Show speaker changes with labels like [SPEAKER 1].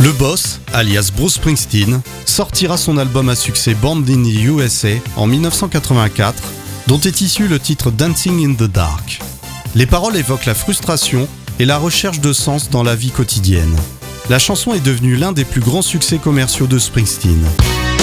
[SPEAKER 1] Le boss, alias Bruce Springsteen, sortira son album à succès Born in the USA en 1984, dont est issu le titre Dancing in the Dark. Les paroles évoquent la frustration et la recherche de sens dans la vie quotidienne. La chanson est devenue l'un des plus grands succès commerciaux de Springsteen.